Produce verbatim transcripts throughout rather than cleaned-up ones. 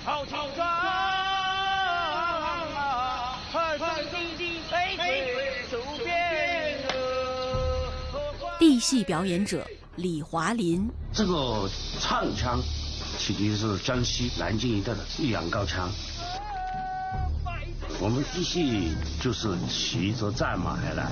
朝廷上啊，汉皇帝的飞水手边地戏表演者李华林。 这个唱腔起的是江西南京一带的仰高腔。我们地戏就是骑着战马而来。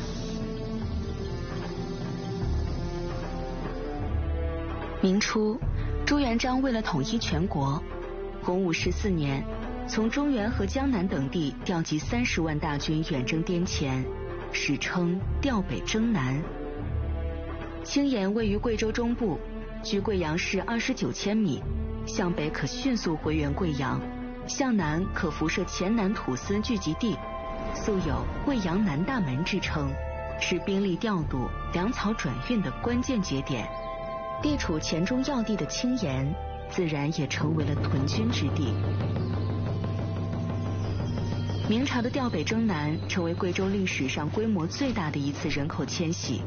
明初，朱元璋为了统一全国，洪武十四年，从中原和江南等地调集三十万大军远征滇黔，史称调北征南。青岩位于贵州中部，距贵阳市二十九千米，向北可迅速回援贵阳，向南可辐射黔南土司聚集地，素有贵阳南大门之称，是兵力调度、粮草转运的关键节点。地处黔中要地的青岩，自然也成为了屯军之地。明朝的调北征南，成为贵州历史上规模最大的一次人口迁徙。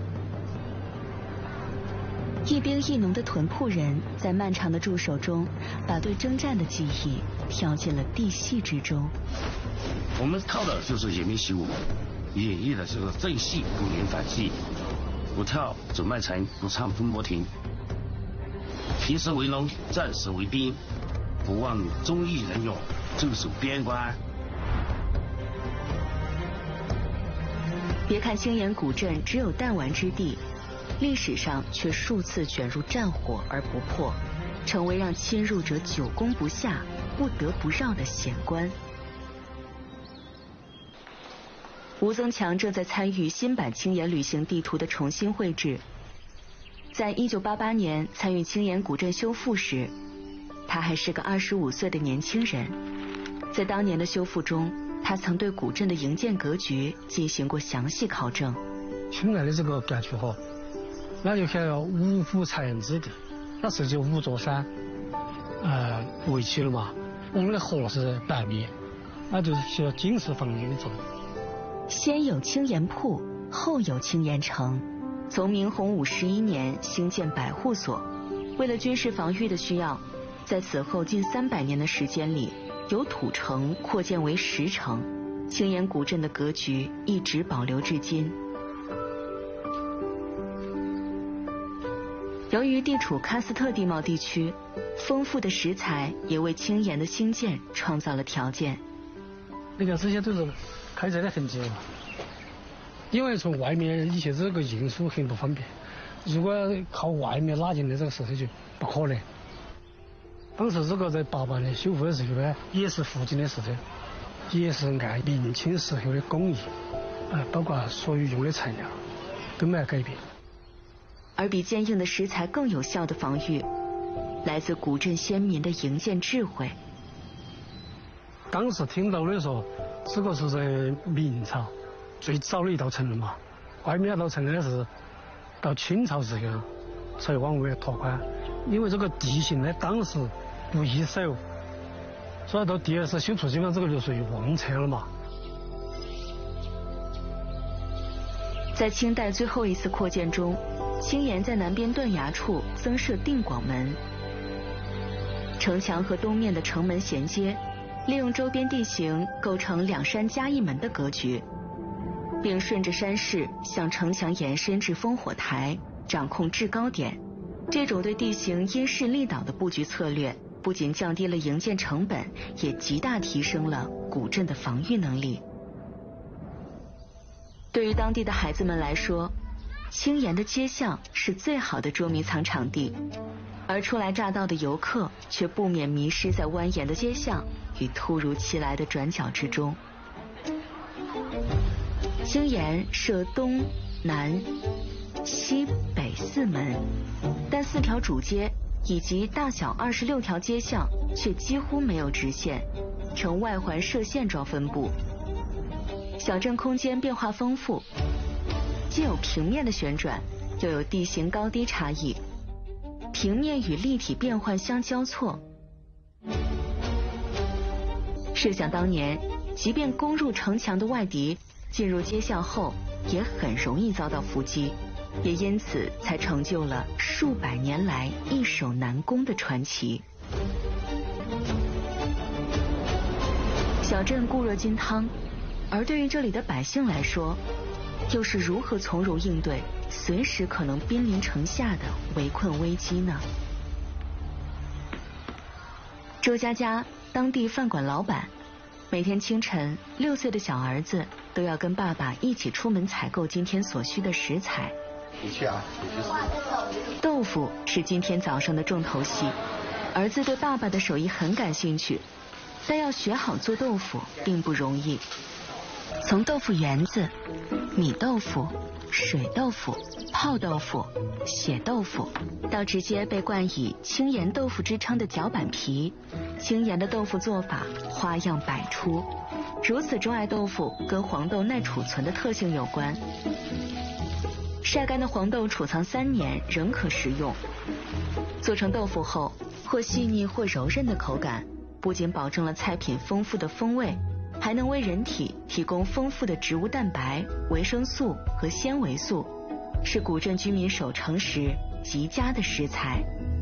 一兵一农的屯铺人，在漫长的驻守中，把对征战的记忆跳进了地戏之中。 我们靠的就是演练习武，演绎的这个正戏不言反戏，不跳准麦城，不唱风波亭。平时为农，战时为兵，不忘忠义仁勇，镇守边关。 别看青岩古镇只有弹丸之地，历史上却数次卷入战火而不破，成为让侵入者久攻不下、不得不绕的险关。吴增强正在参与新版青岩旅行地图的重新绘制。在一九八八年参与青岩古镇修复时，他还是个二十五岁的年轻人。在当年的修复中，他曾对古镇的营建格局进行过详细考证。 青岩的这个格局哈，那就像五虎采烟之地，那是就五座山，呃，围起了嘛。我们的河是北面，那就是需要军事防御的作用。 先有青岩铺，后有青岩城。从明洪武十一年兴建百户所，为了军事防御的需要，在此后近三百年的时间里，由土城扩建为石城，青岩古镇的格局一直保留至今。由于地处喀斯特地貌地区，丰富的石材也为青岩的兴建创造了条件。 你看这些都是开采的痕迹嘛，因为从外面一些这个运输很不方便，如果靠外面拉进来这个石头就不可能。当时这个在八八年修复的时候呢，也是附近的石头，也是按明清时候的工艺，啊，包括所有用的材料都没有改变。 而比坚硬的石材更有效的防御，来自古镇先民的营建智慧。 当时听到的说，这个是在明朝最早的一道城了嘛，外面那道城呢是到清朝时候才往外拓宽，因为这个地形呢当时不易守，所以到第二次修筑基本上这个就属于忘撤了嘛。 在清代最后一次扩建中，青岩在南边断崖处增设定广门，城墙和东面的城门衔接，利用周边地形构成两山加一门的格局，并顺着山势向城墙延伸至烽火台，掌控制高点。这种对地形因势利导的布局策略，不仅降低了营建成本，也极大提升了古镇的防御能力。对于当地的孩子们来说，青岩的街巷是最好的捉迷藏场地，而初来乍到的游客却不免迷失在蜿蜒的街巷与突如其来的转角之中。青岩设东南西北四门，但四条主街以及大小二十六条街巷却几乎没有直线，呈外环射线状分布。小镇空间变化丰富，既有平面的旋转，又有地形高低差异，平面与立体变换相交错。设想当年，即便攻入城墙的外敌，进入街巷后也很容易遭到伏击，也因此才成就了数百年来易守难攻的传奇。 小镇固若金汤，而对于这里的百姓来说，又是如何从容应对随时可能濒临城下的围困危机呢？周佳佳，当地饭馆老板，每天清晨，六岁的小儿子都要跟爸爸一起出门采购今天所需的食材。 你去啊，你去。 豆腐是今天早上的重头戏，儿子对爸爸的手艺很感兴趣，但要学好做豆腐并不容易。从豆腐圆子、米豆腐、水豆腐、泡豆腐、血豆腐，到直接被冠以青盐豆腐之称的脚板皮，青盐的豆腐做法花样百出。如此钟爱豆腐，跟黄豆耐储存的特性有关。晒干的黄豆储藏三年仍可食用。做成豆腐后，或细腻或柔韧的口感，不仅保证了菜品丰富的风味，还能为人体提供丰富的植物蛋白、维生素和纤维素，是古镇居民守城时极佳的食材。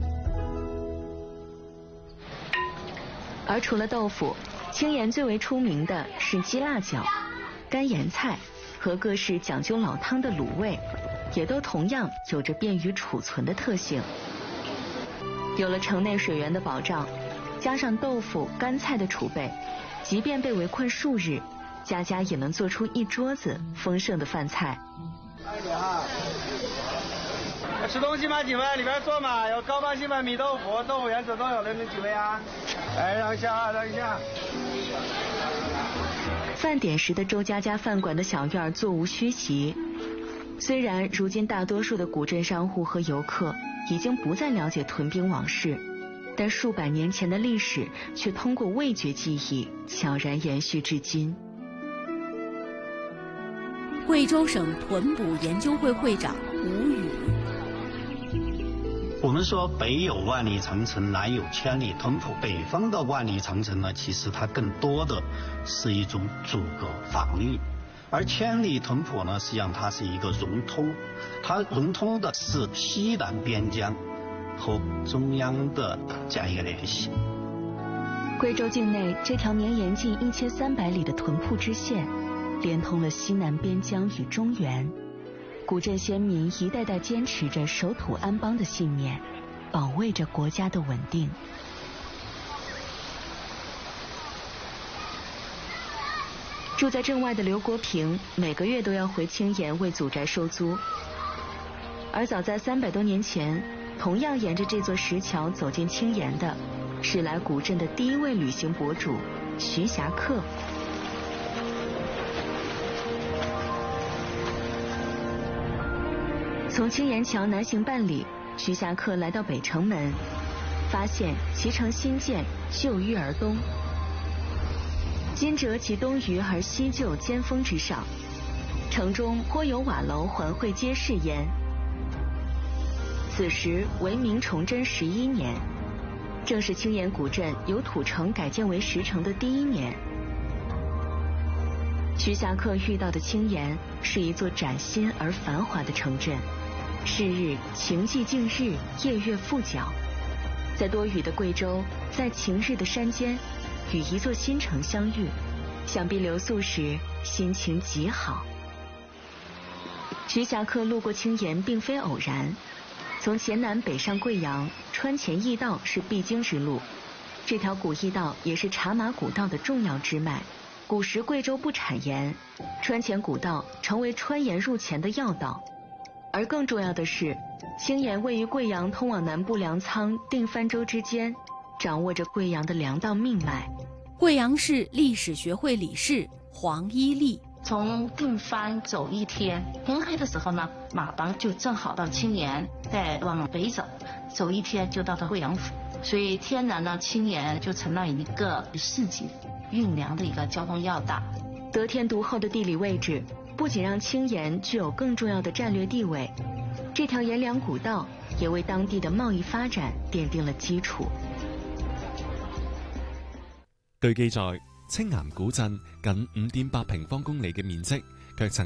而除了豆腐，青盐最为出名的是鸡辣饺、干盐菜和各式讲究老汤的卤味，也都同样有着便于储存的特性。有了城内水源的保障，加上豆腐、干菜的储备，即便被围困数日，家家也能做出一桌子丰盛的饭菜。 快点哈！吃东西吗？几位？里边坐嘛，有高帮稀饭、米豆腐、豆腐圆子都有的，那几位啊？来，让一下啊，让一下。 饭点时的周家家饭馆的小院座无虚席。虽然如今大多数的古镇商户和游客已经不再了解屯兵往事，但数百年前的历史却通过味觉记忆悄然延续至今。 贵州省屯捕研究会会长吴宇。 我们说北有万里长城，南有千里屯捕。北方的万里长城呢，其实它更多的是一种阻隔防御，而千里屯捕呢，实际上它是一个融通，它融通的是西南边疆和中央的这样一个联系。 贵州境内这条绵延近一千三百里的屯铺支线，连通了西南边疆与中原。古镇先民一代代坚持着守土安邦的信念，保卫着国家的稳定。住在镇外的刘国平每个月都要回青岩为祖宅收租，而早在三百多年前，同样沿着这座石桥走进青岩的，是来古镇的第一位旅行博主徐霞客。从青岩桥南行半里，徐霞客来到北城门，发现其城新建，旧淤而东。今折其东隅而西就尖峰之上，城中颇有瓦楼环会街市焉。此时为明崇祯十一年，正是青岩古镇由土城改建为石城的第一年。徐霞客遇到的青岩是一座崭新而繁华的城镇，是日晴寂静日，夜月复角。在多雨的贵州，在晴日的山间，与一座新城相遇，想必留宿时心情极好。徐霞客路过青岩并非偶然，从黔南北上贵阳，川黔驿道是必经之路，这条古驿道也是茶马古道的重要支脉。古时贵州不产盐，川黔古道成为川盐入黔的要道。而更重要的是，青岩位于贵阳通往南部粮仓定番州之间，掌握着贵阳的粮道命脉。 贵阳市历史学会理事黄一丽。 从定番走一天，天黑的时候呢，马帮就正好到青岩，再往北走，走一天就到了贵阳府。所以天然呢，青岩就成了一个市井运粮的一个交通要道。 得天独厚的地理位置，不仅让青岩具有更重要的战略地位，这条沿粮古道也为當地的貿易發展奠定了基礎。 據記載，青岩古鎮近五點八平方公里嘅面積，卻曾